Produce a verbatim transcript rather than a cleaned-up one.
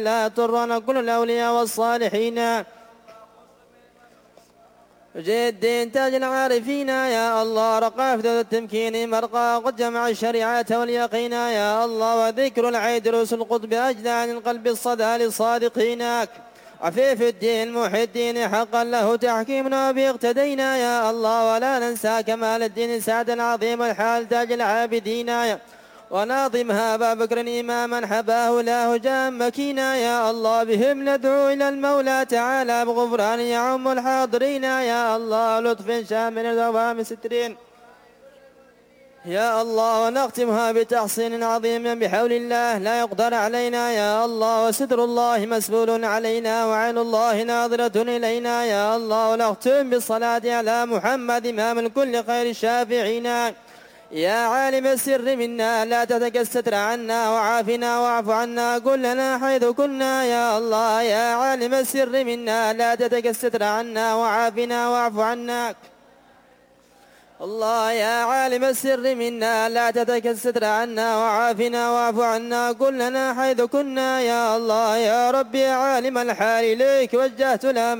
لا يضرنا كل الأولياء والصالحين. جد الدين تاج العارفين يا الله، رقى في التمكين مرقى قد جمع الشريعة واليقين يا الله، وذكر العيد رؤوس القطب أجلى عن القلب الصدى للصادقين. عفيف الدين محي الدين حقا له تحكيمنا به اقتدينا يا الله، ولا ننسى كمال الدين سعد العظيم الحال تاج العابدين، وناظمها أبا بكر إماما حباه له جام مكينا يا الله، بهم ندعو إلى المولى تعالى بغفران يعم الحاضرين يا الله، لطف شامل دوام سترين يا الله، ونختمها بتحصين عظيم بحول الله لا يقدر علينا يا الله، وستر الله مسبول علينا وعين الله ناظرة إلينا يا الله، ونختم بالصلاة على محمد إمام الكل خير الشافعين. يا عالم السر منا لا تتك الستر عنا، وعافنا واعف عنا كلنا حيث كنا يا الله، يا عالم السر منا لا تتك الستر عنا، وعافنا واعف عنا الله، يا عالم السر منا لا تتك الستر عنا، وعافنا واعف عنا كلنا حيث كنا يا الله، يا ربي يا عالم الحال إليك وجهت الأمر